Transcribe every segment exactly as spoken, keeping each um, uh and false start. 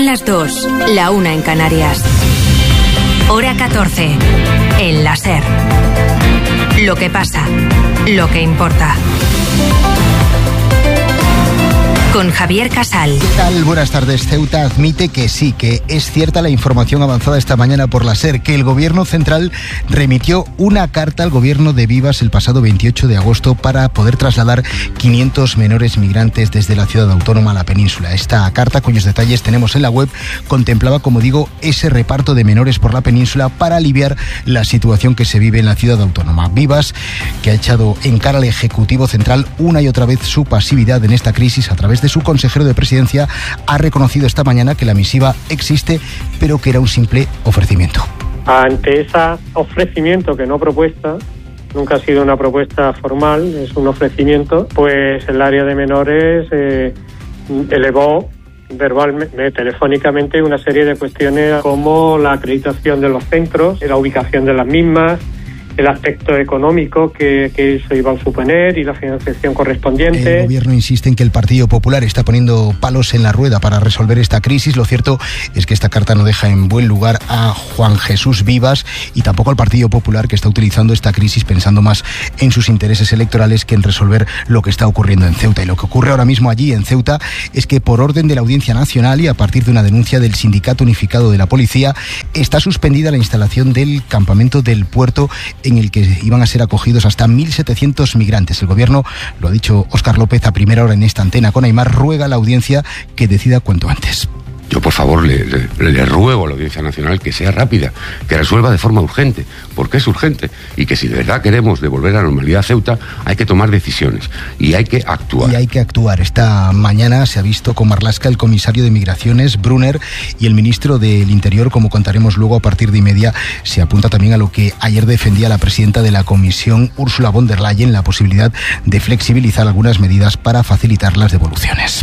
las dos, la una en Canarias. Hora catorce, en la SER. Lo que pasa, lo que importa. Con Javier Casal. ¿Qué tal? Buenas tardes. Ceuta admite que sí, que es cierta la información avanzada esta mañana por la SER, que el gobierno central remitió una carta al gobierno de Vivas el pasado veintiocho de agosto para poder trasladar quinientos menores migrantes desde la ciudad autónoma a la península. Esta carta, cuyos detalles tenemos en la web, contemplaba, como digo, ese reparto de menores por la península para aliviar la situación que se vive en la ciudad autónoma. Vivas, que ha echado en cara al Ejecutivo Central una y otra vez su pasividad en esta crisis a través de su consejero de presidencia, ha reconocido esta mañana que la misiva existe, pero que era un simple ofrecimiento. Ante ese ofrecimiento, que no propuesta, nunca ha sido una propuesta formal, es un ofrecimiento, pues el área de menores eh, elevó verbalmente, telefónicamente, una serie de cuestiones como la acreditación de los centros, la ubicación de las mismas, el aspecto económico que, que eso iba a suponer y la financiación correspondiente. El gobierno insiste en que el Partido Popular está poniendo palos en la rueda para resolver esta crisis. Lo cierto es que esta carta no deja en buen lugar a Juan Jesús Vivas y tampoco al Partido Popular, que está utilizando esta crisis pensando más en sus intereses electorales que en resolver lo que está ocurriendo en Ceuta. Y lo que ocurre ahora mismo allí en Ceuta es que, por orden de la Audiencia Nacional y a partir de una denuncia del Sindicato Unificado de la Policía, está suspendida la instalación del campamento del puerto en el que iban a ser acogidos hasta mil setecientos migrantes. El gobierno, lo ha dicho Óscar López a primera hora en esta antena con Aimar, ruega a la audiencia que decida cuanto antes. Yo, por favor, le, le, le ruego a la Audiencia Nacional que sea rápida, que resuelva de forma urgente, porque es urgente, y que si de verdad queremos devolver la normalidad a Ceuta, hay que tomar decisiones y hay que actuar. Y hay que actuar. Esta mañana se ha visto con Marlaska el comisario de Migraciones, Brunner, y el ministro del Interior, como contaremos luego a partir de y media. Se apunta también a lo que ayer defendía la presidenta de la Comisión, Ursula von der Leyen, la posibilidad de flexibilizar algunas medidas para facilitar las devoluciones.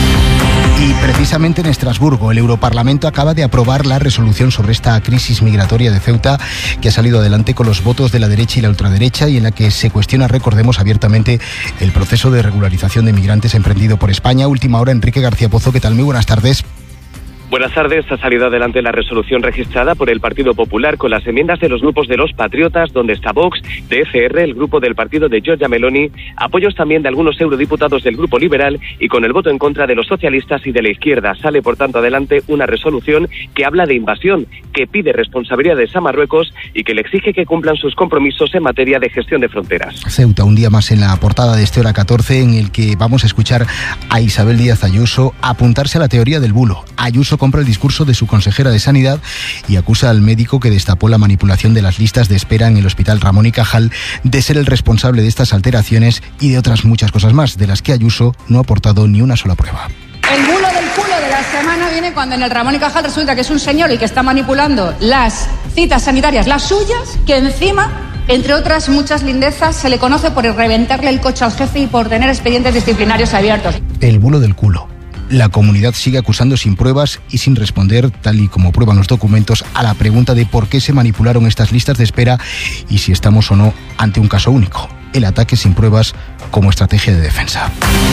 Y precisamente en Estrasburgo, el Europarlamento acaba de aprobar la resolución sobre esta crisis migratoria de Ceuta, que ha salido adelante con los votos de la derecha y la ultraderecha, y en la que se cuestiona, recordemos, abiertamente el proceso de regularización de migrantes emprendido por España. Última hora, Enrique García Pozo, ¿qué tal? Muy buenas tardes. Buenas tardes. Ha salido adelante la resolución registrada por el Partido Popular con las enmiendas de los grupos de los Patriotas, donde está Vox, de F R, el grupo del partido de Giorgia Meloni, apoyos también de algunos eurodiputados del Grupo Liberal y con el voto en contra de los socialistas y de la izquierda. Sale, por tanto, adelante una resolución que habla de invasión, que pide responsabilidades a Marruecos y que le exige que cumplan sus compromisos en materia de gestión de fronteras. Ceuta, un día más en la portada de este Hora catorce, en el que vamos a escuchar a Isabel Díaz Ayuso apuntarse a la teoría del bulo. Ayuso compra el discurso de su consejera de Sanidad y acusa al médico que destapó la manipulación de las listas de espera en el Hospital Ramón y Cajal de ser el responsable de estas alteraciones y de otras muchas cosas más, de las que Ayuso no ha aportado ni una sola prueba. El bulo del culo de la semana viene cuando en el Ramón y Cajal resulta que es un señor el que está manipulando las citas sanitarias, las suyas, que encima, entre otras muchas lindezas, se le conoce por reventarle el coche al jefe y por tener expedientes disciplinarios abiertos. El bulo del culo. La comunidad sigue acusando sin pruebas y sin responder, tal y como prueban los documentos, a la pregunta de por qué se manipularon estas listas de espera y si estamos o no ante un caso único: el ataque sin pruebas como estrategia de defensa.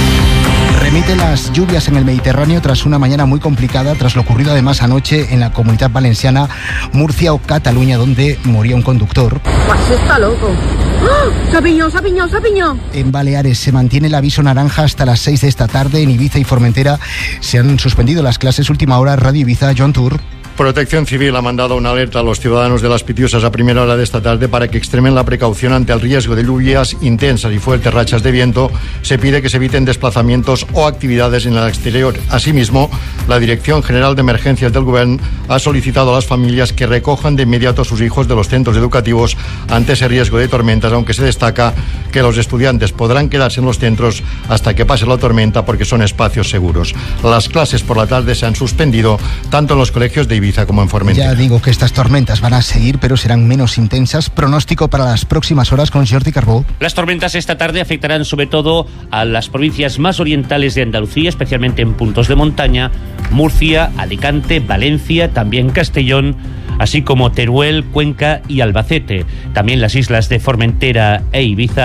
Remite las lluvias en el Mediterráneo tras una mañana muy complicada, tras lo ocurrido además anoche en la Comunidad Valenciana, Murcia o Cataluña, donde moría un conductor. Pues está loco. ¡Oh! ¡Se ha piñado, se ha piñado, se ha piñado! En Baleares se mantiene el aviso naranja hasta las seis de esta tarde. En Ibiza y Formentera se han suspendido las clases. Última hora, Radio Ibiza, John Tour. Protección Civil ha mandado una alerta a los ciudadanos de Las Pitiusas a primera hora de esta tarde para que extremen la precaución ante el riesgo de lluvias intensas y fuertes rachas de viento. Se pide que se eviten desplazamientos o actividades en el exterior. Asimismo, la Dirección General de Emergencias del Gobierno ha solicitado a las familias que recojan de inmediato a sus hijos de los centros educativos ante ese riesgo de tormentas, aunque se destaca que los estudiantes podrán quedarse en los centros hasta que pase la tormenta porque son espacios seguros. Las clases por la tarde se han suspendido tanto en los colegios de Ibiza como en Formentera. Ya digo que estas tormentas van a seguir, pero serán menos intensas. Pronóstico para las próximas horas con Jordi Carbó. Las tormentas esta tarde afectarán sobre todo a las provincias más orientales de Andalucía, especialmente en puntos de montaña: Murcia, Alicante, Valencia, también Castellón, así como Teruel, Cuenca y Albacete. También las islas de Formentera e Ibiza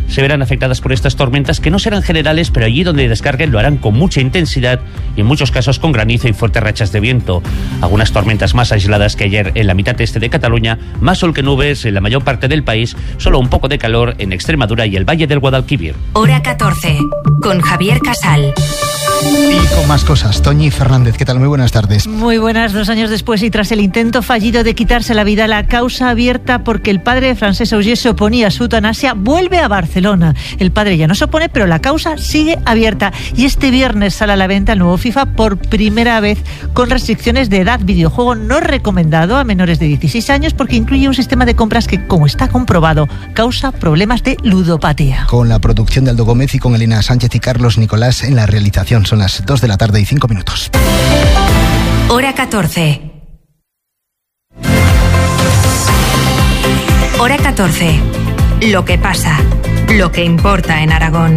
se verán afectadas por estas tormentas, que no serán generales, pero allí donde descarguen lo harán con mucha intensidad y en muchos casos con granizo y fuertes rachas de viento. Algunas tormentas más aisladas que ayer en la mitad este de Cataluña, más sol que nubes en la mayor parte del país, solo un poco de calor en Extremadura y el Valle del Guadalquivir. Hora catorce, con Javier Casal. Y con más cosas, Toñi Fernández, ¿qué tal? Muy buenas tardes. Muy buenas, dos años después y tras el intento fallido de quitarse la vida, la causa abierta porque el padre de Francesc Auger se oponía a su eutanasia vuelve a Barcelona. El padre ya no se opone, pero la causa sigue abierta y este viernes sale a la venta el nuevo FIFA por primera vez con restricciones de edad, videojuego no recomendado a menores de dieciséis años porque incluye un sistema de compras que, como está comprobado, causa problemas de ludopatía. Con la producción de Aldo Gómez y con Elena Sánchez y Carlos Nicolás en la realización. Son las dos de la tarde y cinco minutos. Hora catorce. Hora catorce. Lo que pasa, lo que importa en Aragón.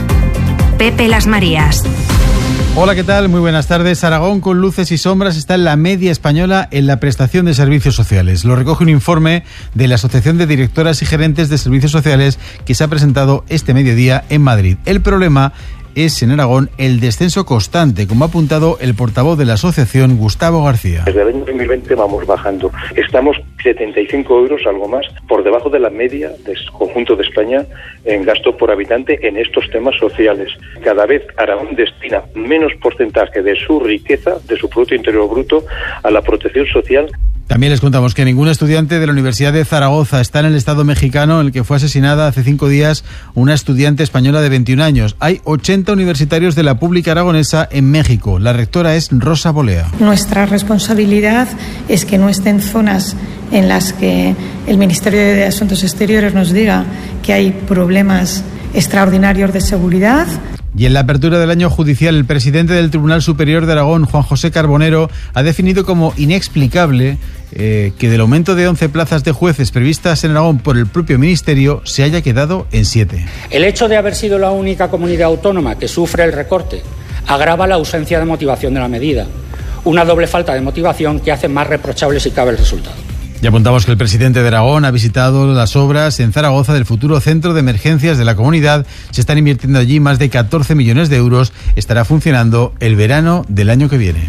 Pepe Las Marías. Hola, ¿qué tal? Muy buenas tardes. Aragón, con luces y sombras, está en la media española en la prestación de servicios sociales. Lo recoge un informe de la Asociación de Directoras y Gerentes de Servicios Sociales que se ha presentado este mediodía en Madrid. El problema es en Aragón el descenso constante, como ha apuntado el portavoz de la asociación, Gustavo García. Desde el año dos mil veinte vamos bajando. Estamos setenta y cinco euros, algo más, por debajo de la media del conjunto de España en gasto por habitante en estos temas sociales. Cada vez Aragón destina menos porcentaje de su riqueza, de su Producto Interior Bruto, a la protección social. También les contamos que ningún estudiante de la Universidad de Zaragoza está en el estado mexicano en el que fue asesinada hace cinco días una estudiante española de veintiún años. Hay ochenta universitarios de la pública aragonesa en México. La rectora es Rosa Bolea. Nuestra responsabilidad es que no estén zonas en las que el Ministerio de Asuntos Exteriores nos diga que hay problemas extraordinarios de seguridad. Y en la apertura del año judicial, el presidente del Tribunal Superior de Aragón, Juan José Carbonero, ha definido como inexplicable eh, que del aumento de once plazas de jueces previstas en Aragón por el propio Ministerio se haya quedado en siete. El hecho de haber sido la única comunidad autónoma que sufre el recorte agrava la ausencia de motivación de la medida, una doble falta de motivación que hace más reprochable si cabe el resultado. Ya apuntamos que el presidente de Aragón ha visitado las obras en Zaragoza del futuro centro de emergencias de la comunidad. Se están invirtiendo allí más de catorce millones de euros. Estará funcionando el verano del año que viene.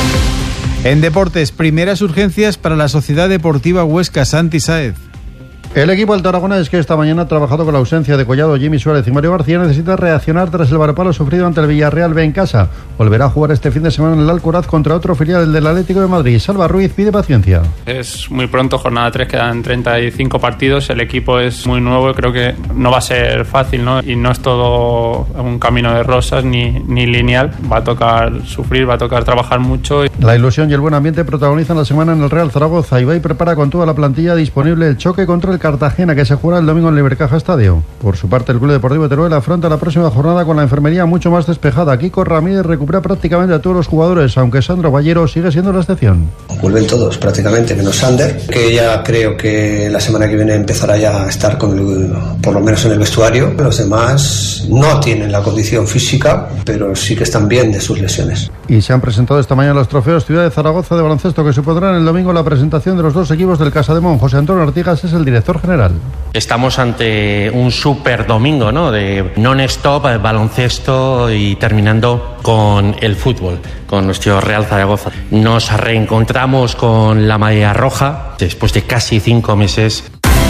En deportes, primeras urgencias para la Sociedad Deportiva Huesca. Santi Sáez. El equipo del Aragonés, que esta mañana ha trabajado con la ausencia de Collado, Jimmy Suárez y Mario García, necesita reaccionar tras el varapalo sufrido ante el Villarreal B en casa. Volverá a jugar este fin de semana en el Alcoraz contra otro filial del Atlético de Madrid. Salva Ruiz pide paciencia. Es muy pronto, jornada tres, quedan treinta y cinco partidos, el equipo es muy nuevo y creo que no va a ser fácil, ¿no? Y no es todo un camino de rosas ni, ni lineal, va a tocar sufrir, va a tocar trabajar mucho. La ilusión y el buen ambiente protagonizan la semana en el Real Zaragoza. Ibai prepara con toda la plantilla disponible el choque contra el Cartagena, que se jugará el domingo en el Ibercaja Estadio. Por su parte, el Club Deportivo Teruel afronta la próxima jornada con la enfermería mucho más despejada. Kiko Ramírez recupera prácticamente a todos los jugadores, aunque Sandro Ballero sigue siendo la excepción. Vuelven todos prácticamente, menos Sander, que ya creo que la semana que viene empezará ya a estar con el, por lo menos en el vestuario. Los demás no tienen la condición física, pero sí que están bien de sus lesiones. Y se han presentado esta mañana los trofeos Ciudad de Zaragoza de baloncesto, que supondrán el domingo la presentación de los dos equipos del Casademón. José Antonio Artigas es el director general. Estamos ante un super domingo, ¿no? De non-stop, baloncesto y terminando con el fútbol, con nuestro Real Zaragoza. Nos reencontramos con la marea roja después de casi cinco meses.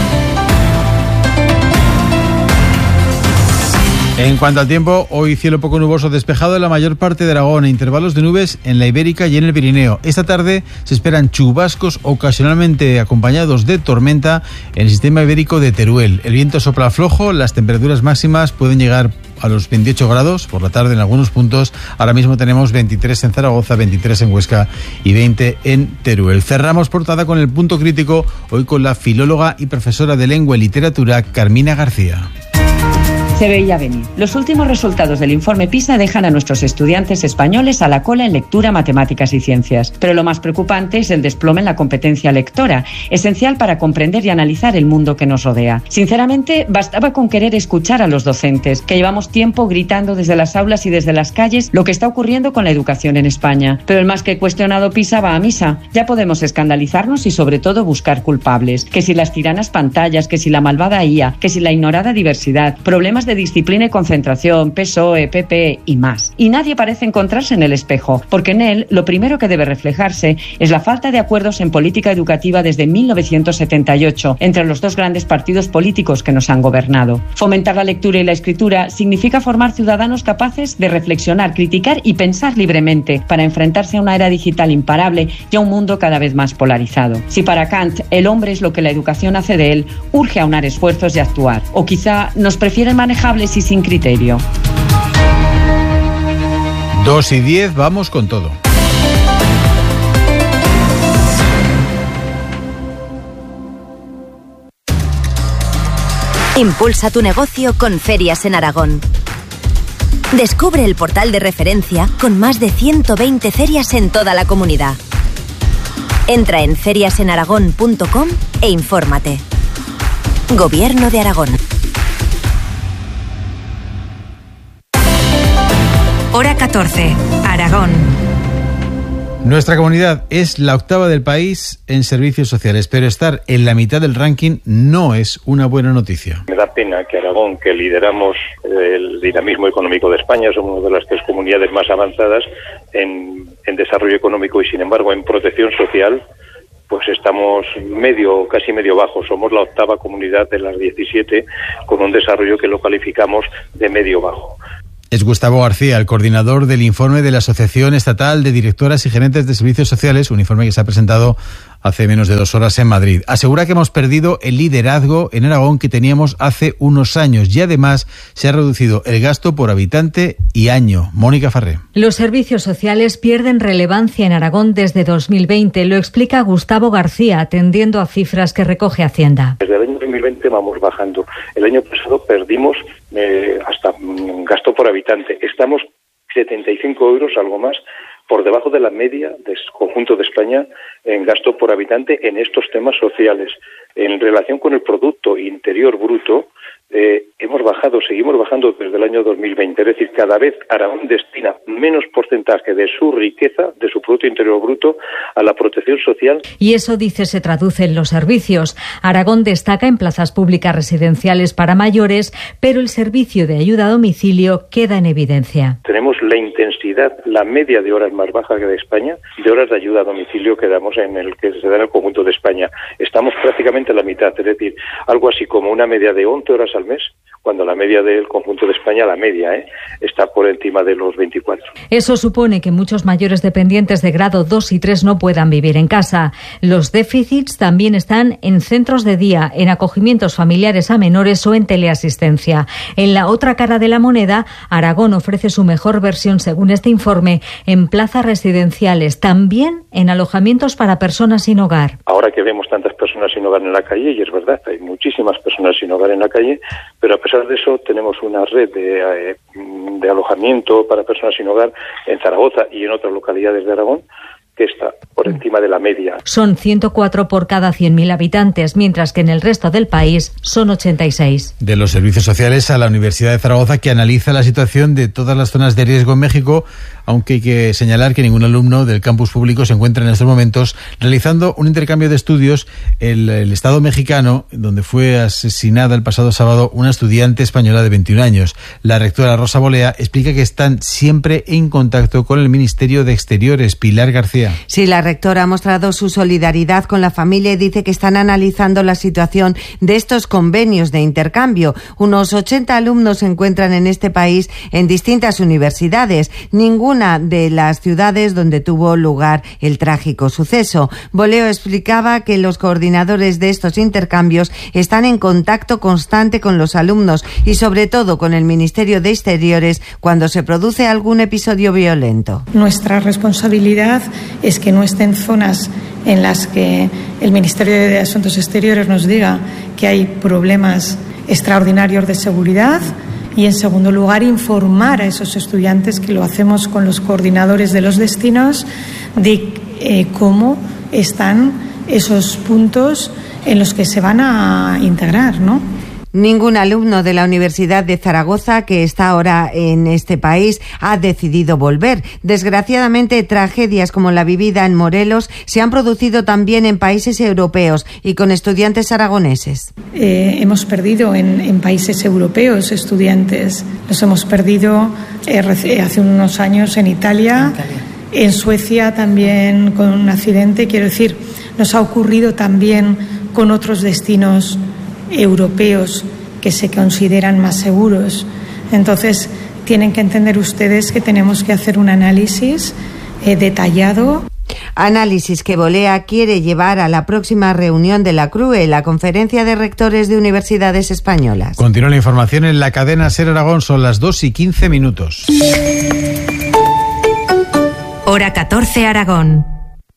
En cuanto al tiempo, hoy cielo poco nuboso despejado en la mayor parte de Aragón e intervalos de nubes en la Ibérica y en el Pirineo. Esta tarde se esperan chubascos ocasionalmente acompañados de tormenta en el sistema ibérico de Teruel. El viento sopla flojo, las temperaturas máximas pueden llegar a los veintiocho grados por la tarde en algunos puntos. Ahora mismo tenemos veintitrés en Zaragoza, veintitrés en Huesca y veinte en Teruel. Cerramos portada con el punto crítico, hoy con la filóloga y profesora de lengua y literatura Carmina García. Se veía venir. Los últimos resultados del informe PISA dejan a nuestros estudiantes españoles a la cola en lectura, matemáticas y ciencias. Pero lo más preocupante es el desplome en la competencia lectora, esencial para comprender y analizar el mundo que nos rodea. Sinceramente, bastaba con querer escuchar a los docentes, que llevamos tiempo gritando desde las aulas y desde las calles lo que está ocurriendo con la educación en España. Pero el más que cuestionado PISA va a misa. Ya podemos escandalizarnos y sobre todo buscar culpables. Que si las tiranas pantallas, que si la malvada I A, que si la ignorada diversidad, problemas de disciplina y concentración, P S O E, P P y más. Y nadie parece encontrarse en el espejo, porque en él lo primero que debe reflejarse es la falta de acuerdos en política educativa desde mil novecientos setenta y ocho entre los dos grandes partidos políticos que nos han gobernado. Fomentar la lectura y la escritura significa formar ciudadanos capaces de reflexionar, criticar y pensar libremente para enfrentarse a una era digital imparable y a un mundo cada vez más polarizado. Si para Kant el hombre es lo que la educación hace de él, urge aunar esfuerzos y actuar. O quizá nos prefieren manejables y sin criterio. Dos y diez, vamos con todo. Impulsa tu negocio con Ferias en Aragón. Descubre el portal de referencia con más de ciento veinte ferias en toda la comunidad. Entra en ferias en aragón punto com e infórmate. Gobierno de Aragón. Hora catorce, Aragón. Nuestra comunidad es la octava del país en servicios sociales, pero estar en la mitad del ranking no es una buena noticia. Me da pena que Aragón, que lideramos el dinamismo económico de España, somos una de las tres comunidades más avanzadas en, en desarrollo económico y, sin embargo, en protección social, pues estamos medio, casi medio bajo. Somos la octava comunidad de las diecisiete con un desarrollo que lo calificamos de medio bajo. Es Gustavo García, el coordinador del informe de la Asociación Estatal de Directoras y Gerentes de Servicios Sociales, un informe que se ha presentado hace menos de dos horas en Madrid. Asegura que hemos perdido el liderazgo en Aragón que teníamos hace unos años y además se ha reducido el gasto por habitante y año. Mónica Farré. Los servicios sociales pierden relevancia en Aragón desde dos mil veinte, lo explica Gustavo García, atendiendo a cifras que recoge Hacienda. Desde el año dos mil veinte vamos bajando. El año pasado perdimos eh, hasta mm, gasto por habitante. Estamos setenta y cinco euros, algo más, por debajo de la media del conjunto de España en gasto por habitante en estos temas sociales. En relación con el Producto Interior Bruto, eh, hemos bajado, seguimos bajando desde el año dos mil veinte. Es decir, cada vez Aragón destina menos porcentaje de su riqueza, de su Producto Interior Bruto, a la protección social. Y eso, dice, se traduce en los servicios. Aragón destaca en plazas públicas residenciales para mayores, pero el servicio de ayuda a domicilio queda en evidencia. Tenemos la intensidad, la media de horas más baja que de España, de horas de ayuda a domicilio que damos en el que se da en el conjunto de España. Estamos prácticamente a la mitad, es decir, algo así como una media de once horas al mes, cuando la media del conjunto de España, la media, ¿eh? está por encima de los veinticuatro. Eso supone que muchos mayores dependientes de grado dos y tres no puedan vivir en casa. Los déficits también están en centros de día, en acogimientos familiares a menores o en teleasistencia. En la otra cara de la moneda, Aragón ofrece su mejor versión, según este informe, en plazas residenciales, también en alojamientos para personas sin hogar. Ahora que vemos tantas personas sin hogar en la calle, y es verdad, hay muchísimas personas sin hogar en la calle, pero a pesar de eso tenemos una red de, eh, de alojamiento para personas sin hogar en Zaragoza y en otras localidades de Aragón que está por encima de la media. Son ciento cuatro por cada cien mil habitantes, mientras que en el resto del país son ochenta y seis. De los servicios sociales a la Universidad de Zaragoza, que analiza la situación de todas las zonas de riesgo en México, aunque hay que señalar que ningún alumno del campus público se encuentra en estos momentos realizando un intercambio de estudios en el, el Estado mexicano, donde fue asesinada el pasado sábado una estudiante española de veintiún años. La rectora Rosa Bolea explica que están siempre en contacto con el Ministerio de Exteriores. Pilar García. Sí, la rectora ha mostrado su solidaridad con la familia y dice que están analizando la situación de estos convenios de intercambio. Unos ochenta alumnos se encuentran en este país en distintas universidades, ninguna de las ciudades donde tuvo lugar el trágico suceso. Boleo explicaba que los coordinadores de estos intercambios están en contacto constante con los alumnos y sobre todo con el Ministerio de Exteriores cuando se produce algún episodio violento. Nuestra responsabilidad es que no estén zonas en las que el Ministerio de Asuntos Exteriores nos diga que hay problemas extraordinarios de seguridad. Y, en segundo lugar, informar a esos estudiantes, que lo hacemos con los coordinadores de los destinos, de eh, cómo están esos puntos en los que se van a integrar, ¿no? Ningún alumno de la Universidad de Zaragoza, que está ahora en este país, ha decidido volver. Desgraciadamente, tragedias como la vivida en Morelos se han producido también en países europeos y con estudiantes aragoneses. Eh, hemos perdido en, en países europeos estudiantes. Los hemos perdido eh, hace unos años en Italia, en Italia, en Suecia también con un accidente. Quiero decir, nos ha ocurrido también con otros destinos europeos que se consideran más seguros. Entonces, tienen que entender ustedes que tenemos que hacer un análisis eh, detallado. Análisis que Bolea quiere llevar a la próxima reunión de la C R U E, la Conferencia de Rectores de Universidades Españolas. Continúa la información en la cadena SER Aragón, son las dos y quince minutos. Hora catorce, Aragón.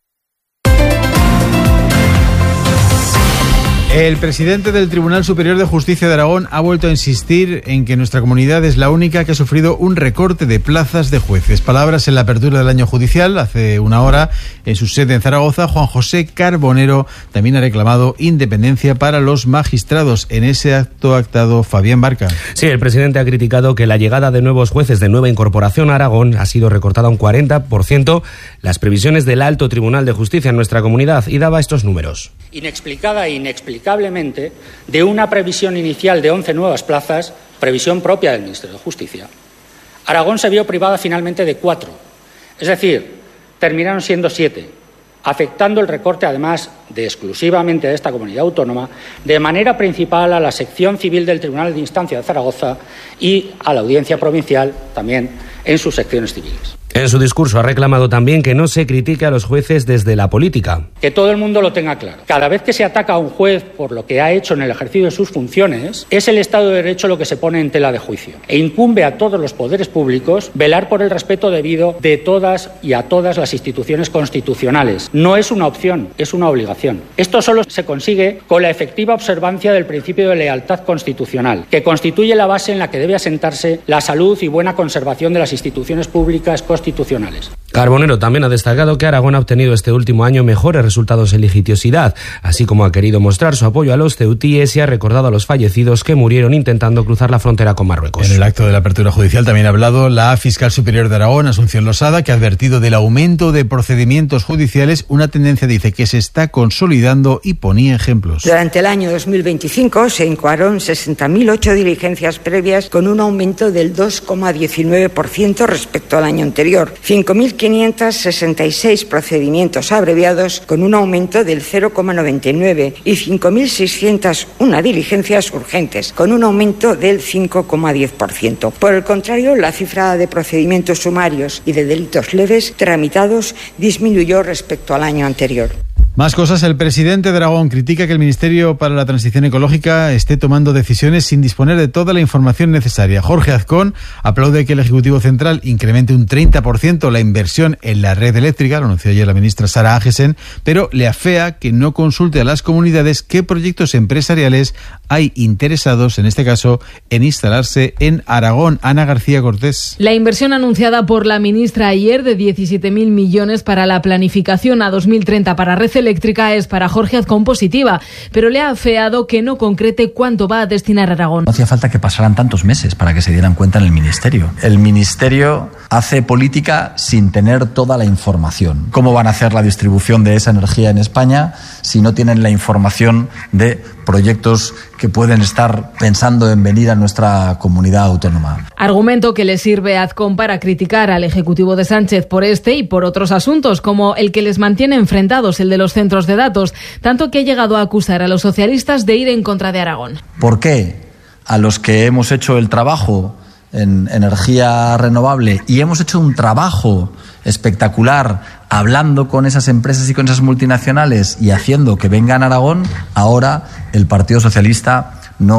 El presidente del Tribunal Superior de Justicia de Aragón ha vuelto a insistir en que nuestra comunidad es la única que ha sufrido un recorte de plazas de jueces. Palabras en la apertura del año judicial, hace una hora, en su sede en Zaragoza. Juan José Carbonero también ha reclamado independencia para los magistrados. En ese acto actado, Fabián Barca. Sí, el presidente ha criticado que la llegada de nuevos jueces de nueva incorporación a Aragón ha sido recortada un cuarenta por ciento las previsiones del Alto Tribunal de Justicia en nuestra comunidad, y daba estos números. Inexplicada e inexplicablemente, de una previsión inicial de once nuevas plazas, previsión propia del Ministerio de Justicia, Aragón se vio privada finalmente de cuatro. Es decir, terminaron siendo siete, afectando el recorte, además de exclusivamente de esta comunidad autónoma, de manera principal a la sección civil del Tribunal de Instancia de Zaragoza y a la Audiencia Provincial, también en sus secciones civiles. En su discurso ha reclamado también que no se critique a los jueces desde la política. Que todo el mundo lo tenga claro. Cada vez que se ataca a un juez por lo que ha hecho en el ejercicio de sus funciones, es el Estado de Derecho lo que se pone en tela de juicio. E incumbe a todos los poderes públicos velar por el respeto debido de todas y a todas las instituciones constitucionales. No es una opción, es una obligación. Esto solo se consigue con la efectiva observancia del principio de lealtad constitucional, que constituye la base en la que debe asentarse la salud y buena conservación de las instituciones públicas constitucionales. Carbonero también ha destacado que Aragón ha obtenido este último año mejores resultados en litigiosidad, así como ha querido mostrar su apoyo a los ceutíes y ha recordado a los fallecidos que murieron intentando cruzar la frontera con Marruecos. En el acto de la apertura judicial también ha hablado la fiscal superior de Aragón, Asunción Losada, que ha advertido del aumento de procedimientos judiciales, una tendencia, dice, que se está consolidando, y ponía ejemplos. Durante el año dos mil veinticinco se incoaron sesenta mil ocho diligencias previas, con un aumento del dos coma diecinueve por ciento respecto al año anterior. cinco mil quinientos sesenta y seis procedimientos abreviados, con un aumento del cero coma noventa y nueve por ciento, y cinco mil seiscientas una diligencias urgentes, con un aumento del cinco coma diez por ciento. Por el contrario, la cifra de procedimientos sumarios y de delitos leves tramitados disminuyó respecto al año anterior. Más cosas. El presidente de Aragón critica que el Ministerio para la Transición Ecológica esté tomando decisiones sin disponer de toda la información necesaria. Jorge Azcón aplaude que el Ejecutivo Central incremente un treinta por ciento la inversión en la red eléctrica, lo anunció ayer la ministra Sara Agesen, pero le afea que no consulte a las comunidades qué proyectos empresariales hay interesados, en este caso, en instalarse en Aragón. Ana García Cortés. La inversión anunciada por la ministra ayer de diecisiete mil millones para la planificación a dos mil treinta para red eléctrica es para Jorge Azcón positiva, pero le ha afeado que no concrete cuánto va a destinar Aragón. No hacía falta que pasaran tantos meses para que se dieran cuenta en el Ministerio. El Ministerio hace política sin tener toda la información. ¿Cómo van a hacer la distribución de esa energía en España si no tienen la información de proyectos que pueden estar pensando en venir a nuestra comunidad autónoma? Argumento que le sirve a Azcón para criticar al Ejecutivo de Sánchez por este y por otros asuntos, como el que les mantiene enfrentados, el de los centros de datos, tanto que ha llegado a acusar a los socialistas de ir en contra de Aragón. ¿Por qué a los que hemos hecho el trabajo en energía renovable y hemos hecho un trabajo espectacular hablando con esas empresas y con esas multinacionales y haciendo que vengan a Aragón, ahora el Partido Socialista no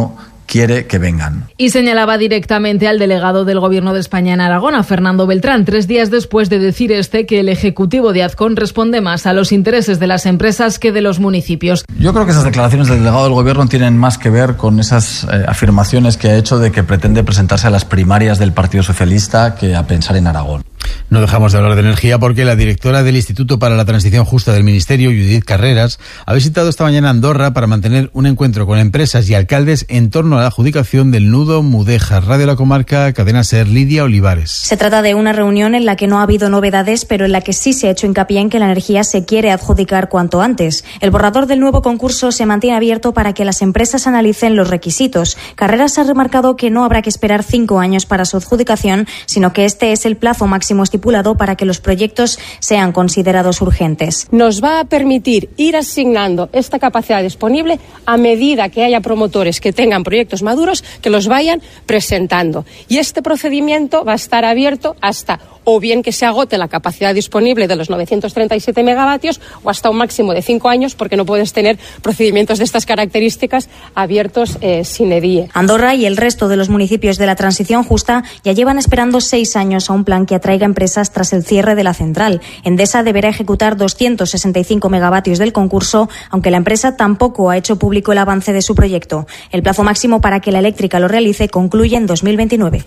quiere que vengan. Y señalaba directamente al delegado del Gobierno de España en Aragón, a Fernando Beltrán, tres días después de decir este que el Ejecutivo de Azcón responde más a los intereses de las empresas que de los municipios. Yo creo que esas declaraciones del delegado del Gobierno tienen más que ver con esas eh, afirmaciones que ha hecho de que pretende presentarse a las primarias del Partido Socialista que a pensar en Aragón. No dejamos de hablar de energía porque la directora del Instituto para la Transición Justa del Ministerio, Judith Carreras, ha visitado esta mañana Andorra para mantener un encuentro con empresas y alcaldes en torno a la adjudicación del nudo Mudéjar. Radio La Comarca, Cadena SER, Lidia Olivares. Se trata de una reunión en la que no ha habido novedades, pero en la que sí se ha hecho hincapié en que la energía se quiere adjudicar cuanto antes. El borrador del nuevo concurso se mantiene abierto para que las empresas analicen los requisitos. Carreras ha remarcado que no habrá que esperar cinco años para su adjudicación, sino que este es el plazo máximo estipulado para que los proyectos sean considerados urgentes. Nos va a permitir ir asignando esta capacidad disponible a medida que haya promotores que tengan proyectos maduros que los vayan presentando. Y este procedimiento va a estar abierto hasta o bien que se agote la capacidad disponible de los novecientos treinta y siete megavatios o hasta un máximo de cinco años, porque no puedes tener procedimientos de estas características abiertos eh, sine die. Andorra y el resto de los municipios de la transición justa ya llevan esperando seis años a un plan que atraiga empresas tras el cierre de la central. Endesa deberá ejecutar doscientos sesenta y cinco megavatios del concurso, aunque la empresa tampoco ha hecho público el avance de su proyecto. El plazo máximo para que la eléctrica lo realice concluye en dos mil veintinueve.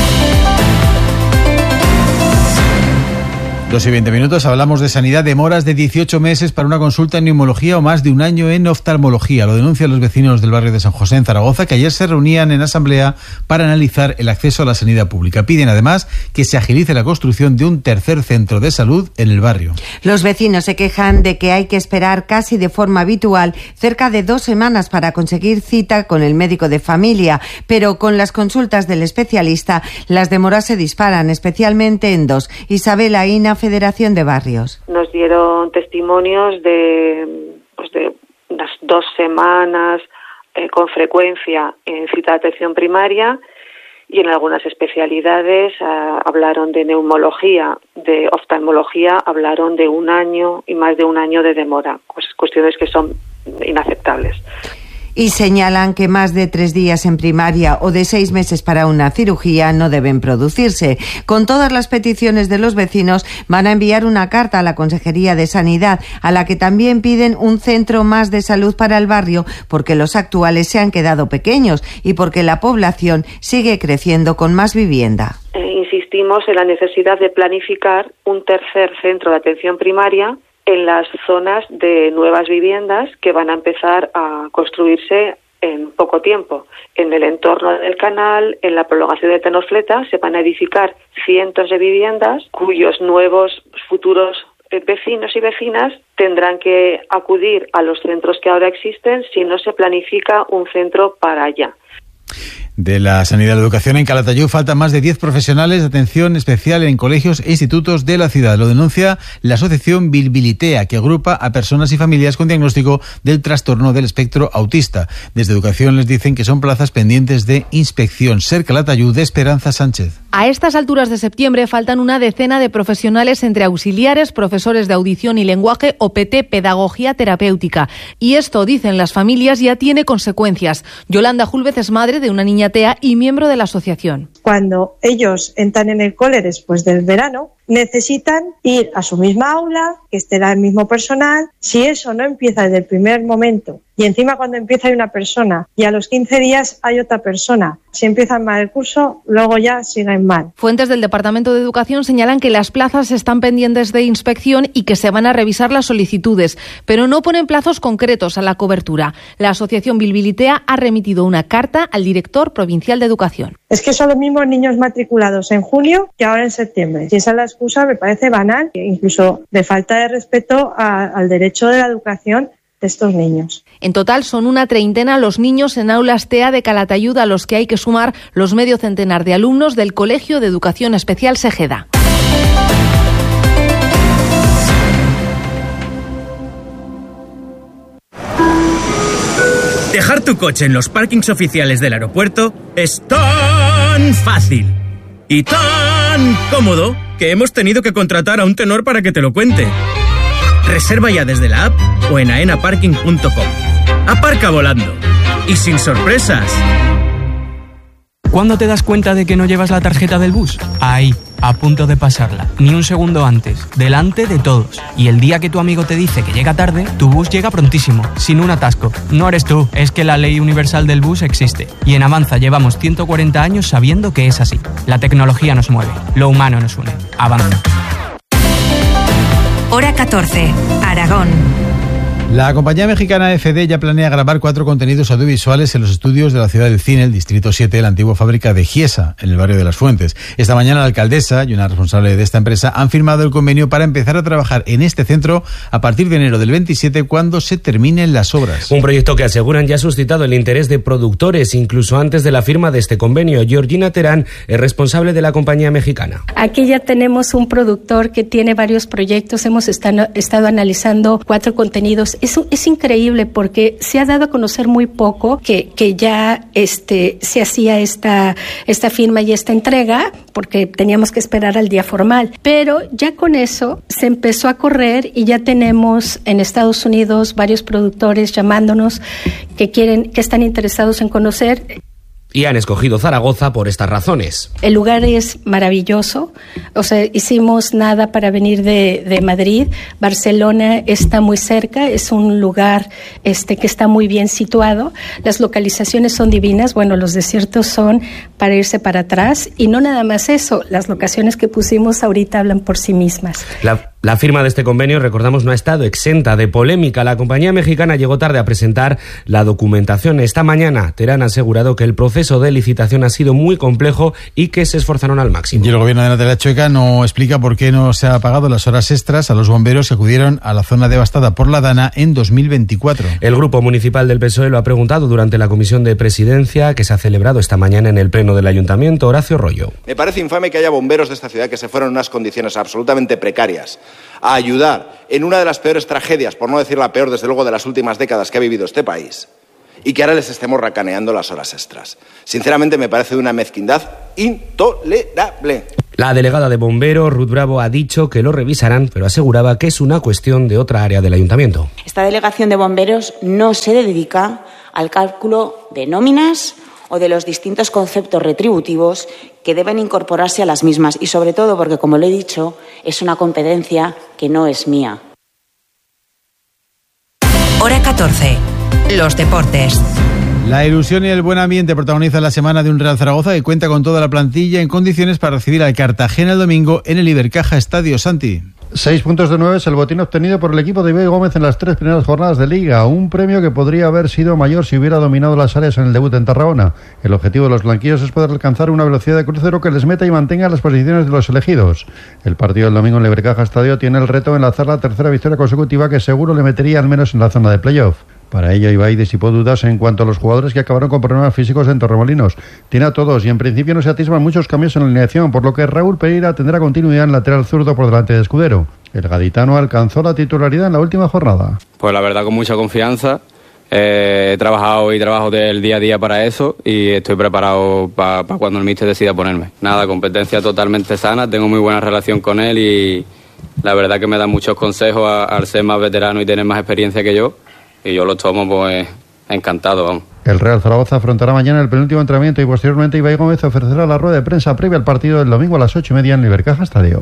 Dos y veinte minutos, hablamos de sanidad, demoras de dieciocho meses para una consulta en neumología o más de un año en oftalmología. Lo denuncian los vecinos del barrio de San José en Zaragoza, que ayer se reunían en asamblea para analizar el acceso a la sanidad pública. Piden además que se agilice la construcción de un tercer centro de salud en el barrio. Los vecinos se quejan de que hay que esperar casi de forma habitual cerca de dos semanas para conseguir cita con el médico de familia, pero con las consultas del especialista las demoras se disparan, especialmente en dos. Isabel Aina, Federación de Barrios. Nos dieron testimonios de, pues de unas dos semanas eh, con frecuencia en cita de atención primaria, y en algunas especialidades eh, hablaron de neumología, de oftalmología hablaron de un año y más de un año de demora, pues cuestiones que son inaceptables. Y señalan que más de tres días en primaria o de seis meses para una cirugía no deben producirse. Con todas las peticiones de los vecinos, van a enviar una carta a la Consejería de Sanidad, a la que también piden un centro más de salud para el barrio, porque los actuales se han quedado pequeños y porque la población sigue creciendo con más vivienda. Eh, insistimos en la necesidad de planificar un tercer centro de atención primaria en las zonas de nuevas viviendas que van a empezar a construirse en poco tiempo. En el entorno del canal, en la prolongación de Tenofleta, se van a edificar cientos de viviendas cuyos nuevos futuros vecinos y vecinas tendrán que acudir a los centros que ahora existen si no se planifica un centro para allá. De la sanidad y la educación, en Calatayud faltan más de diez profesionales de atención especial en colegios e institutos de la ciudad. Lo denuncia la asociación Bilbilitea, que agrupa a personas y familias con diagnóstico del trastorno del espectro autista. Desde Educación les dicen que son plazas pendientes de inspección. SER Calatayud, de Esperanza Sánchez. A estas alturas de septiembre faltan una decena de profesionales entre auxiliares, profesores de audición y lenguaje o P T, pedagogía terapéutica. Y esto, dicen las familias, ya tiene consecuencias. Yolanda Julvez es madre de una niña T E A y miembro de la asociación. Cuando ellos entran en el cole después del verano, necesitan ir a su misma aula, que esté el mismo personal. Si eso no empieza desde el primer momento, y encima cuando empieza hay una persona y a los quince días hay otra persona, si empiezan mal el curso, luego ya siguen mal. Fuentes del Departamento de Educación señalan que las plazas están pendientes de inspección y que se van a revisar las solicitudes, pero no ponen plazos concretos a la cobertura. La asociación Bilbilitea ha remitido una carta al director provincial de Educación. Es que son los mismos niños matriculados en julio que ahora en septiembre. Si esa es la excusa, me parece banal, incluso de falta de respeto a, al derecho de la educación de estos niños. En total son una treintena los niños en aulas T E A de Calatayud, a los que hay que sumar los medio centenar de alumnos del Colegio de Educación Especial Segeda. Dejar tu coche en los parkings oficiales del aeropuerto es tan fácil y tan cómodo que hemos tenido que contratar a un tenor para que te lo cuente. Reserva ya desde la app o en aena parking punto com. Aparca volando y sin sorpresas. ¿Cuándo te das cuenta de que no llevas la tarjeta del bus? Ahí, a punto de pasarla. Ni un segundo antes, delante de todos. Y el día que tu amigo te dice que llega tarde, tu bus llega prontísimo, sin un atasco. No eres tú, es que la ley universal del bus existe. Y en Avanza llevamos ciento cuarenta años sabiendo que es así. La tecnología nos mueve, lo humano nos une. Avanza. Hora catorce, Aragón. La compañía mexicana F D ya planea grabar cuatro contenidos audiovisuales en los estudios de la Ciudad del Cine, el Distrito siete, la antigua fábrica de Giesa, en el barrio de Las Fuentes. Esta mañana la alcaldesa y una responsable de esta empresa han firmado el convenio para empezar a trabajar en este centro a partir de enero del veintisiete, cuando se terminen las obras. Un proyecto que aseguran ya ha suscitado el interés de productores, incluso antes de la firma de este convenio. Georgina Terán es responsable de la compañía mexicana. Aquí ya tenemos un productor que tiene varios proyectos. Hemos estado, estado analizando cuatro contenidos. Es, es increíble porque se ha dado a conocer muy poco que, que ya este, se hacía esta, esta firma y esta entrega, porque teníamos que esperar al día formal. Pero ya con eso se empezó a correr y ya tenemos en Estados Unidos varios productores llamándonos que quieren, que están interesados en conocer. Y han escogido Zaragoza por estas razones. El lugar es maravilloso, o sea, hicimos nada para venir de, de Madrid. Barcelona está muy cerca, es un lugar este, que está muy bien situado. Las localizaciones son divinas, bueno, los desiertos son para irse para atrás. Y no nada más eso, las locaciones que pusimos ahorita hablan por sí mismas. La... La firma de este convenio, recordamos, no ha estado exenta de polémica. La compañía mexicana llegó tarde a presentar la documentación. Esta mañana Terán ha asegurado que el proceso de licitación ha sido muy complejo y que se esforzaron al máximo. Y el gobierno de Natalia Chueca no explica por qué no se ha pagado las horas extras a los bomberos que acudieron a la zona devastada por la Dana en dos mil veinticuatro. El grupo municipal del P S O E lo ha preguntado durante la comisión de presidencia que se ha celebrado esta mañana en el pleno del ayuntamiento. Horacio Rollo. Me parece infame que haya bomberos de esta ciudad que se fueron en unas condiciones absolutamente precarias a ayudar en una de las peores tragedias, por no decir la peor, desde luego, de las últimas décadas que ha vivido este país, y que ahora les estemos racaneando las horas extras. Sinceramente, me parece de una mezquindad intolerable. La delegada de bomberos, Ruth Bravo, ha dicho que lo revisarán, pero aseguraba que es una cuestión de otra área del ayuntamiento. Esta delegación de bomberos no se dedica al cálculo de nóminas o de los distintos conceptos retributivos que deben incorporarse a las mismas y, sobre todo, porque, como le he dicho, es una competencia que no es mía. Hora catorce. Los deportes. La ilusión y el buen ambiente protagonizan la semana de un Real Zaragoza que cuenta con toda la plantilla en condiciones para recibir al Cartagena el domingo en el Ibercaja Estadio. Santi. Seis puntos de nueve es el botín obtenido por el equipo de Ibai Gómez en las tres primeras jornadas de Liga. Un premio que podría haber sido mayor si hubiera dominado las áreas en el debut en Tarragona. El objetivo de los blanquillos es poder alcanzar una velocidad de crucero que les meta y mantenga las posiciones de los elegidos. El partido del domingo en el Ibercaja Estadio tiene el reto de enlazar la tercera victoria consecutiva que seguro le metería al menos en la zona de playoff. Para ello, Ibai disipó dudas en cuanto a los jugadores que acabaron con problemas físicos en Torremolinos. Tiene a todos y en principio no se atisban muchos cambios en la alineación, por lo que Raúl Pereira tendrá continuidad en lateral zurdo por delante de Escudero. El gaditano alcanzó la titularidad en la última jornada. Pues la verdad, con mucha confianza. Eh, he trabajado y trabajo del día a día para eso y estoy preparado para pa cuando el míster decida ponerme. Nada, competencia totalmente sana, tengo muy buena relación con él y la verdad que me da muchos consejos a, al ser más veterano y tener más experiencia que yo. Y yo los tomo pues encantado, vamos. El Real Zaragoza afrontará mañana el penúltimo entrenamiento y posteriormente Ibai Gómez ofrecerá la rueda de prensa previa al partido del domingo a las ocho y media en el Ibercaja Estadio.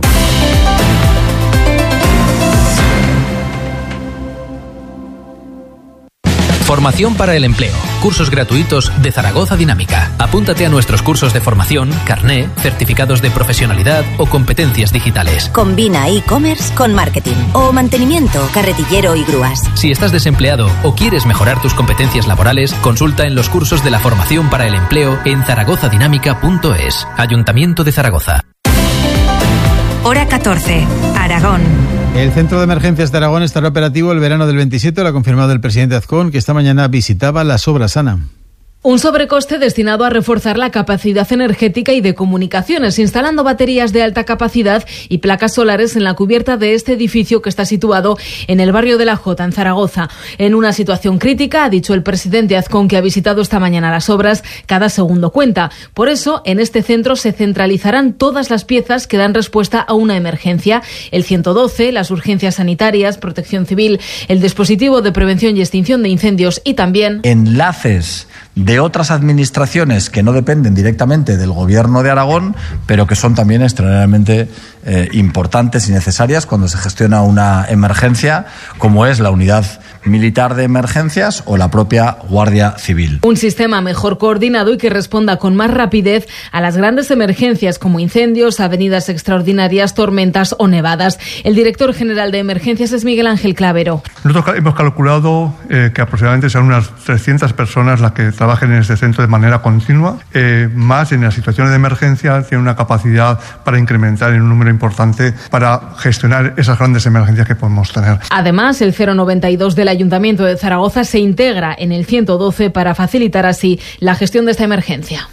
Formación para el empleo. Cursos gratuitos de Zaragoza Dinámica. Apúntate a nuestros cursos de formación, carné, certificados de profesionalidad o competencias digitales. Combina e-commerce con marketing o mantenimiento, carretillero y grúas. Si estás desempleado o quieres mejorar tus competencias laborales, consulta en los cursos de la formación para el empleo en zaragoza dinámica punto es. Ayuntamiento de Zaragoza. Hora catorce. Aragón. El Centro de Emergencias de Aragón estará operativo el verano del veintisiete, lo ha confirmado el presidente Azcón, que esta mañana visitaba las obras, Ana. Un sobrecoste destinado a reforzar la capacidad energética y de comunicaciones, instalando baterías de alta capacidad y placas solares en la cubierta de este edificio que está situado en el barrio de La Jota, en Zaragoza. En una situación crítica, ha dicho el presidente Azcón, que ha visitado esta mañana las obras, cada segundo cuenta. Por eso, en este centro se centralizarán todas las piezas que dan respuesta a una emergencia. El ciento doce, las urgencias sanitarias, protección civil, el dispositivo de prevención y extinción de incendios y también enlaces de otras administraciones que no dependen directamente del Gobierno de Aragón, pero que son también extraordinariamente eh, importantes y necesarias cuando se gestiona una emergencia, como es la unidad militar de emergencias o la propia Guardia Civil. Un sistema mejor coordinado y que responda con más rapidez a las grandes emergencias como incendios, avenidas extraordinarias, tormentas o nevadas. El director general de emergencias es Miguel Ángel Clavero. Nosotros hemos calculado eh, que aproximadamente serán unas trescientas personas las que trabajen en este centro de manera continua, eh, más en las situaciones de emergencia tiene una capacidad para incrementar en un número importante para gestionar esas grandes emergencias que podemos tener. Además, el cero noventa y dos de la Ayuntamiento de Zaragoza se integra en el ciento doce para facilitar así la gestión de esta emergencia.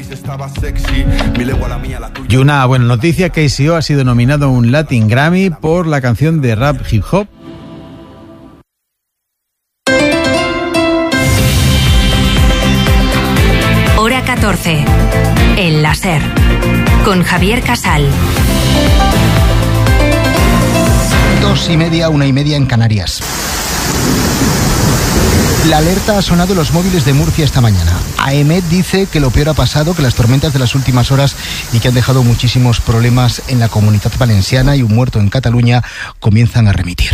Y una buena noticia, K C O ha sido nominado a un Latin Grammy por la canción de rap hip hop. Hora catorce. El láser. Con Javier Casal. Dos y media, una y media en Canarias. La alerta ha sonado en los móviles de Murcia esta mañana. AEMET dice que lo peor ha pasado, que las tormentas de las últimas horas y que han dejado muchísimos problemas en la Comunitat Valenciana y un muerto en Cataluña comienzan a remitir.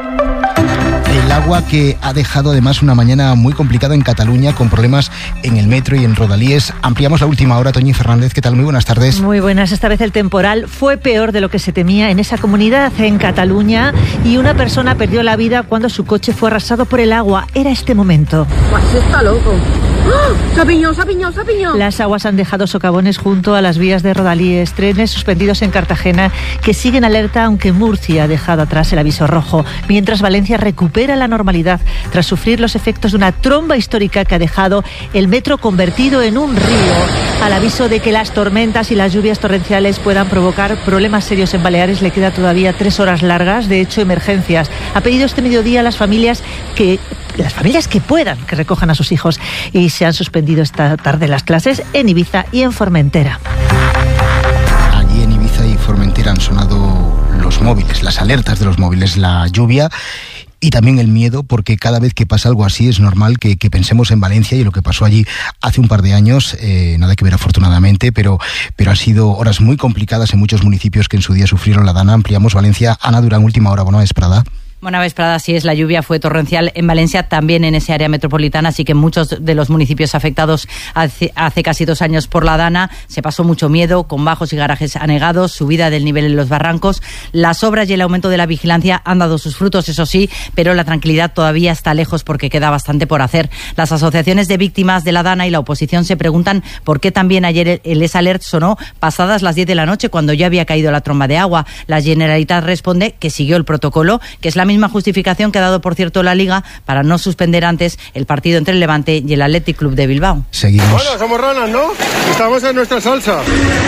El agua que ha dejado además una mañana muy complicada en Cataluña con problemas en el metro y en Rodalíes. Ampliamos la última hora. Toñi Fernández, ¿qué tal? Muy buenas tardes. Muy buenas. Esta vez el temporal fue peor de lo que se temía en esa comunidad, en Cataluña, y una persona perdió la vida cuando su coche fue arrasado por el agua. Era este momento. Está loco. ¡Oh! ¡Se ha piñado, se ha piñado, se ha piñado! Las aguas han dejado socavones junto a las vías de Rodalíes, trenes suspendidos en Cartagena que siguen alerta, aunque Murcia ha dejado atrás el aviso rojo, mientras Valencia recupera la normalidad tras sufrir los efectos de una tromba histórica que ha dejado el metro convertido en un río. Al aviso de que las tormentas y las lluvias torrenciales puedan provocar problemas serios en Baleares, le queda todavía tres horas largas. De hecho, Emergencias ha pedido este mediodía a las familias que las familias que puedan que recojan a sus hijos, y se han suspendido esta tarde las clases en Ibiza y en Formentera. Allí en Ibiza y Formentera han sonado los móviles, las alertas de los móviles, la lluvia y también el miedo, porque cada vez que pasa algo así es normal que, que pensemos en Valencia y lo que pasó allí hace un par de años. Eh, nada que ver afortunadamente, pero, pero han sido horas muy complicadas en muchos municipios que en su día sufrieron la dana. Ampliamos Valencia. Ana Durán, última hora. Buena vesprada. Buena vesprada, sí es, la lluvia fue torrencial en Valencia, también en ese área metropolitana, así que en muchos de los municipios afectados hace, hace casi dos años por la dana se pasó mucho miedo, con bajos y garajes anegados, subida del nivel en los barrancos. Las obras y el aumento de la vigilancia han dado sus frutos, eso sí, pero la tranquilidad todavía está lejos porque queda bastante por hacer. Las asociaciones de víctimas de la dana y la oposición se preguntan por qué también ayer el Es Alert sonó pasadas las diez de la noche, cuando ya había caído la tromba de agua. La Generalitat responde que siguió el protocolo, que es la misma justificación que ha dado, por cierto, la Liga para no suspender antes el partido entre el Levante y el Athletic Club de Bilbao. Seguimos. Bueno, somos ranas, ¿no? Estamos en nuestra salsa.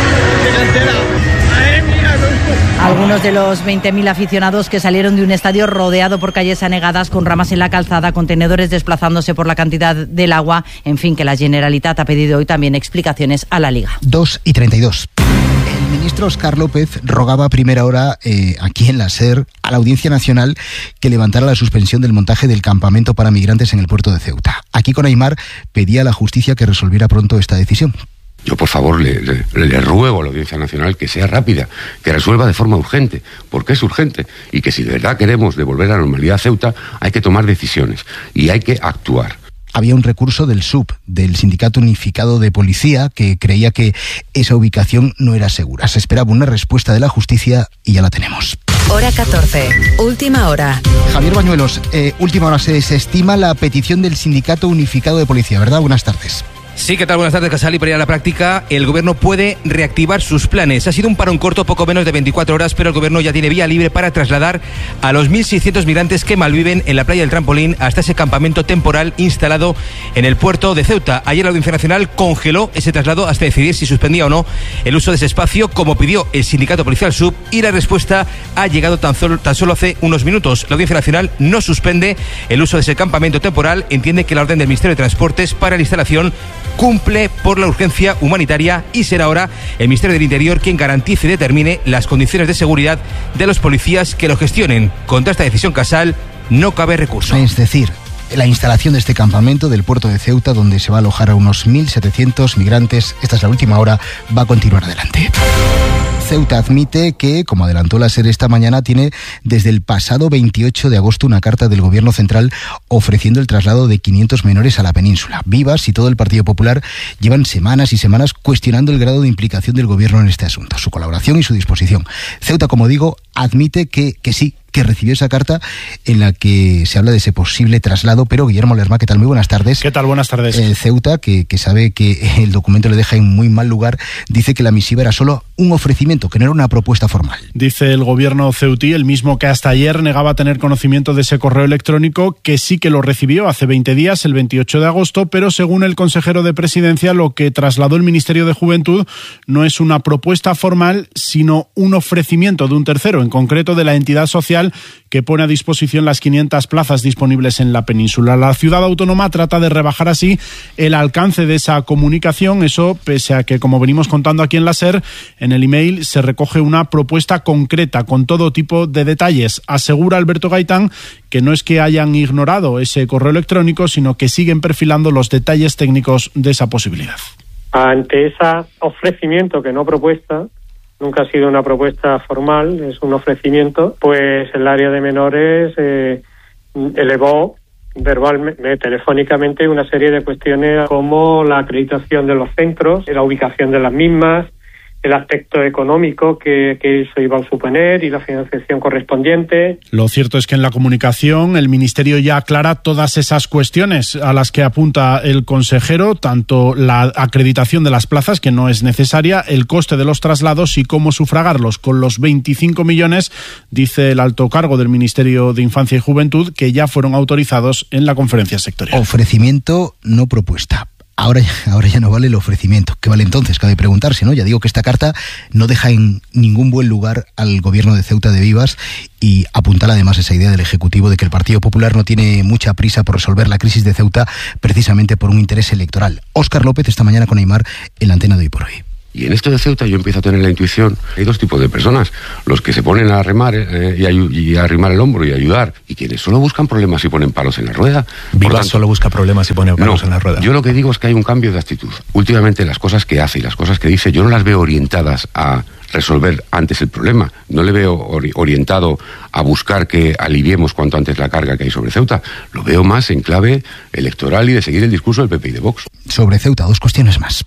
Algunos de los veinte mil aficionados que salieron de un estadio rodeado por calles anegadas, con ramas en la calzada, contenedores desplazándose por la cantidad del agua, en fin, que la Generalitat ha pedido hoy también explicaciones a la Liga. dos y treinta y dos. El ministro Óscar López rogaba a primera hora eh, aquí en la SER a la Audiencia Nacional que levantara la suspensión del montaje del campamento para migrantes en el puerto de Ceuta. Aquí con Aimar pedía a la justicia que resolviera pronto esta decisión. Yo, por favor, le, le, le ruego a la Audiencia Nacional que sea rápida, que resuelva de forma urgente, porque es urgente, y que si de verdad queremos devolver la normalidad a Ceuta, hay que tomar decisiones y hay que actuar. Había un recurso del S U P, del Sindicato Unificado de Policía, que creía que esa ubicación no era segura. Se esperaba una respuesta de la justicia y ya la tenemos. Hora catorce, última hora. Javier Bañuelos, eh, última hora. Se desestima la petición del Sindicato Unificado de Policía, ¿verdad? Buenas tardes. Sí, ¿qué tal? Buenas tardes, Casal. Y para ir a la práctica, el Gobierno puede reactivar sus planes. Ha sido un parón corto, poco menos de veinticuatro horas, pero el Gobierno ya tiene vía libre para trasladar a los mil seiscientos migrantes que malviven en la playa del Trampolín hasta ese campamento temporal instalado en el puerto de Ceuta. Ayer la Audiencia Nacional congeló ese traslado hasta decidir si suspendía o no el uso de ese espacio, como pidió el sindicato policial S U P, y la respuesta ha llegado tan solo, tan solo hace unos minutos. La Audiencia Nacional no suspende el uso de ese campamento temporal, entiende que la orden del Ministerio de Transportes para la instalación cumple por la urgencia humanitaria y será ahora el Ministerio del Interior quien garantice y determine las condiciones de seguridad de los policías que lo gestionen. Contra esta decisión, Casal, no cabe recurso. Es decir, la instalación de este campamento del puerto de Ceuta, donde se va a alojar a unos mil setecientos migrantes. Esta es la última hora, va a continuar adelante. Ceuta admite que, como adelantó la SER esta mañana, tiene desde el pasado veintiocho de agosto una carta del Gobierno central ofreciendo el traslado de quinientos menores a la península. Vivas y todo el Partido Popular llevan semanas y semanas cuestionando el grado de implicación del Gobierno en este asunto, su colaboración y su disposición. Ceuta, como digo, admite que, que sí, que recibió esa carta en la que se habla de ese posible traslado, pero Guillermo Lerma, ¿qué tal? Muy buenas tardes. ¿Qué tal? Buenas tardes. Eh, Ceuta, que, que sabe que el documento le deja en muy mal lugar, dice que la misiva era solo un ofrecimiento, que no era una propuesta formal. Dice el gobierno ceutí, el mismo que hasta ayer negaba tener conocimiento de ese correo electrónico, que sí que lo recibió hace veinte días, el veintiocho de agosto, pero según el consejero de Presidencia, lo que trasladó el Ministerio de Juventud no es una propuesta formal, sino un ofrecimiento de un tercero, en concreto de la entidad social que pone a disposición las quinientas plazas disponibles en la península. La ciudad autónoma trata de rebajar así el alcance de esa comunicación, eso pese a que, como venimos contando aquí en la SER, en el email se recoge una propuesta concreta con todo tipo de detalles. Asegura Alberto Gaitán que no es que hayan ignorado ese correo electrónico, sino que siguen perfilando los detalles técnicos de esa posibilidad. Ante ese ofrecimiento, que no propuesta, nunca ha sido una propuesta formal, es un ofrecimiento, pues el área de menores eh, elevó verbalmente, telefónicamente, una serie de cuestiones como la acreditación de los centros, la ubicación de las mismas, el aspecto económico que, que eso iba a suponer y la financiación correspondiente. Lo cierto es que en la comunicación el Ministerio ya aclara todas esas cuestiones a las que apunta el consejero, tanto la acreditación de las plazas, que no es necesaria, el coste de los traslados y cómo sufragarlos. Con los veinticinco millones, dice el alto cargo del Ministerio de Infancia y Juventud, que ya fueron autorizados en la conferencia sectorial. Ofrecimiento, no propuesta. Ahora, ahora ya no vale el ofrecimiento. ¿Qué vale entonces? Cabe preguntarse, ¿no? Ya digo que esta carta no deja en ningún buen lugar al gobierno de Ceuta de Vivas y apuntar además esa idea del Ejecutivo de que el Partido Popular no tiene mucha prisa por resolver la crisis de Ceuta precisamente por un interés electoral. Óscar López esta mañana con Aimar en la antena de Hoy por Hoy. Y en esto de Ceuta yo empiezo a tener la intuición, hay dos tipos de personas, los que se ponen a remar eh, y, a, y a arrimar el hombro y ayudar, y quienes solo buscan problemas y ponen palos en la rueda. Vivas tanto, solo busca problemas y pone palos no, en la rueda. Yo lo que digo es que hay un cambio de actitud. Últimamente las cosas que hace y las cosas que dice, yo no las veo orientadas a resolver antes el problema, no le veo ori- orientado a buscar que aliviemos cuanto antes la carga que hay sobre Ceuta, lo veo más en clave electoral y de seguir el discurso del P P y de Vox. Sobre Ceuta, dos cuestiones más.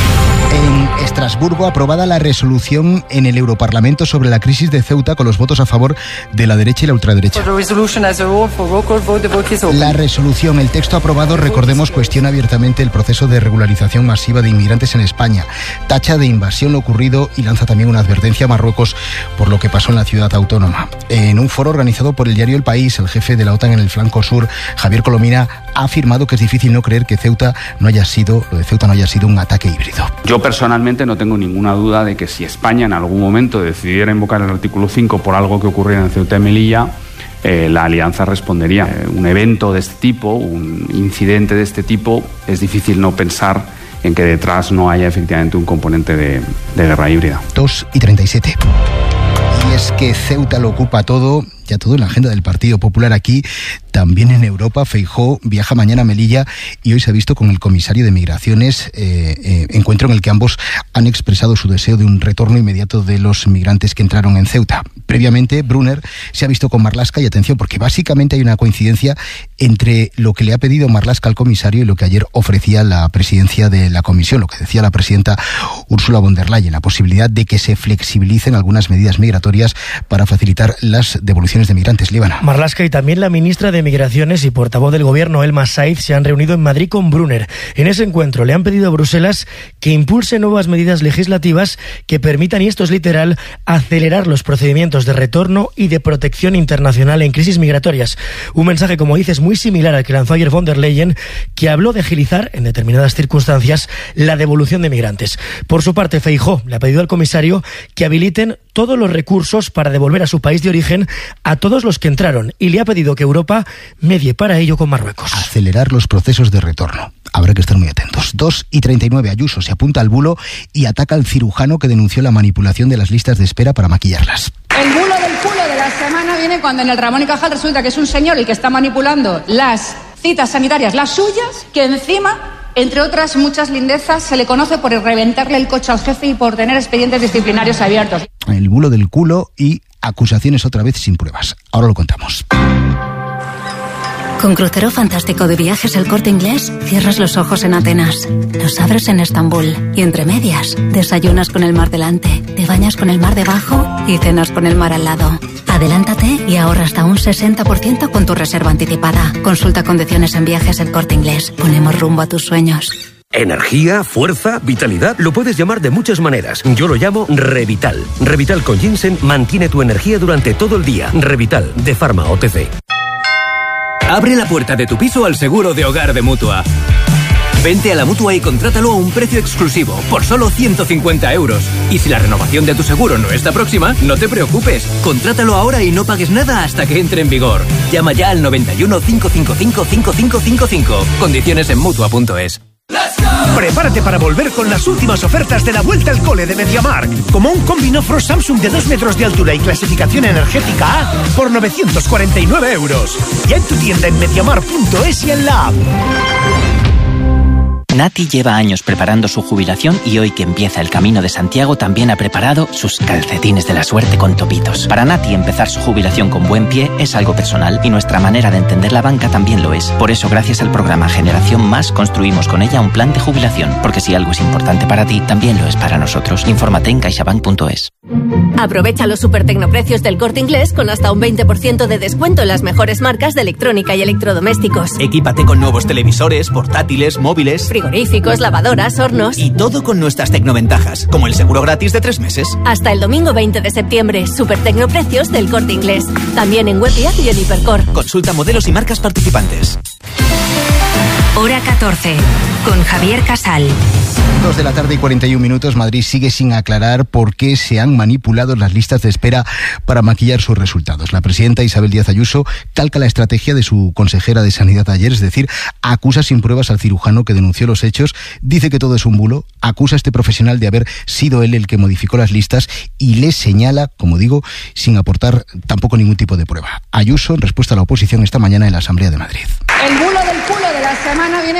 En Estrasburgo, aprobada la resolución en el Europarlamento sobre la crisis de Ceuta con los votos a favor de la derecha y la ultraderecha. La resolución, el texto aprobado, recordemos, cuestiona abiertamente el proceso de regularización masiva de inmigrantes en España, tacha de invasión lo ocurrido y lanza también una advertencia a Marruecos por lo que pasó en la ciudad autónoma. En un foro organizado por el diario El País, el jefe de la OTAN en el flanco sur, Javier Colomina, ha afirmado que es difícil no creer que Ceuta no haya sido, lo de Ceuta no haya sido un ataque híbrido. Yo personalmente no tengo ninguna duda de que si España en algún momento decidiera invocar el artículo cinco por algo que ocurriera en Ceuta y Melilla, eh, la alianza respondería. Eh, un evento de este tipo, un incidente de este tipo, es difícil no pensar en que detrás no haya efectivamente un componente de, de guerra híbrida. dos y treinta y siete. Y es que Ceuta lo ocupa todo, ya todo en la agenda del Partido Popular aquí, también en Europa. Feijóo viaja mañana a Melilla y hoy se ha visto con el comisario de Migraciones, eh, eh, encuentro en el que ambos han expresado su deseo de un retorno inmediato de los migrantes que entraron en Ceuta. Previamente, Brunner se ha visto con Marlaska y atención, porque básicamente hay una coincidencia entre lo que le ha pedido Marlaska al comisario y lo que ayer ofrecía la presidencia de la comisión, lo que decía la presidenta Ursula von der Leyen, la posibilidad de que se flexibilicen algunas medidas migratorias para facilitar las devoluciones de migrantes. Líbana. Marlaska y también la ministra de Migraciones y portavoz del gobierno, Elma Said, se han reunido en Madrid con Brunner. En ese encuentro le han pedido a Bruselas que impulse nuevas medidas legislativas que permitan, y esto es literal, acelerar los procedimientos de retorno y de protección internacional en crisis migratorias. Un mensaje, como dices, muy similar al que lanzó ayer von der Leyen, que habló de agilizar, en determinadas circunstancias, la devolución de migrantes. Por su parte, Feijóo le ha pedido al comisario que habiliten todos los recursos para devolver a su país de origen a todos los que entraron, y le ha pedido que Europa medie para ello con Marruecos. Acelerar los procesos de retorno. Habrá que estar muy atentos. dos y treinta y nueve. Ayuso se apunta al bulo y ataca al cirujano que denunció la manipulación de las listas de espera para maquillarlas. El bulo del culo de la semana viene cuando en el Ramón y Cajal resulta que es un señor el que está manipulando las citas sanitarias las suyas, que encima, entre otras muchas lindezas, se le conoce por reventarle el coche al jefe y por tener expedientes disciplinarios abiertos. El bulo del culo y acusaciones otra vez sin pruebas. Ahora lo contamos. Con Crucero Fantástico de Viajes El Corte Inglés, cierras los ojos en Atenas, los abres en Estambul y entre medias, desayunas con el mar delante, te bañas con el mar debajo y cenas con el mar al lado. Adelántate y ahorra hasta un sesenta por ciento con tu reserva anticipada. Consulta condiciones en Viajes El Corte Inglés. Ponemos rumbo a tus sueños. Energía, fuerza, vitalidad, lo puedes llamar de muchas maneras. Yo lo llamo Revital. Revital con ginseng mantiene tu energía durante todo el día. Revital, de Pharma O T C. Abre la puerta de tu piso al seguro de hogar de Mutua. Vente a la Mutua y contrátalo a un precio exclusivo, por solo ciento cincuenta euros. Y si la renovación de tu seguro no está próxima, no te preocupes. Contrátalo ahora y no pagues nada hasta que entre en vigor. Llama ya al noventa y uno, cinco cinco cinco, cinco cinco cinco cinco. Condiciones en Mutua punto es. Prepárate para volver con las últimas ofertas de la vuelta al cole de MediaMarkt, como un combi no frost Samsung de dos metros de altura y clasificación energética A por novecientos cuarenta y nueve euros. Ya en tu tienda en mediamarkt punto es y en la app. Nati lleva años preparando su jubilación y hoy que empieza el Camino de Santiago también ha preparado sus calcetines de la suerte con topitos. Para Nati empezar su jubilación con buen pie es algo personal y nuestra manera de entender la banca también lo es. Por eso gracias al programa Generación Más construimos con ella un plan de jubilación, porque si algo es importante para ti, también lo es para nosotros. Infórmate en caixabank punto es. Aprovecha los super tecnoprecios del Corte Inglés con hasta un veinte por ciento de descuento en las mejores marcas de electrónica y electrodomésticos. Equípate con nuevos televisores, portátiles, móviles, frigoríficos, lavadoras, hornos. Y todo con nuestras tecnoventajas, como el seguro gratis de tres meses. Hasta el domingo veinte de septiembre, super tecnoprecios del Corte Inglés. También en web y app y en Hipercor. Consulta modelos y marcas participantes. Hora catorce, con Javier Casal. Dos de la tarde y cuarenta y un minutos. Madrid sigue sin aclarar por qué se han manipulado las listas de espera para maquillar sus resultados. La presidenta Isabel Díaz Ayuso calca la estrategia de su consejera de Sanidad ayer, es decir, acusa sin pruebas al cirujano que denunció los hechos, dice que todo es un bulo, acusa a este profesional de haber sido él el que modificó las listas y le señala, como digo, sin aportar tampoco ningún tipo de prueba. Ayuso, en respuesta a la oposición esta mañana en la Asamblea de Madrid. El bulo del culo de la semana viene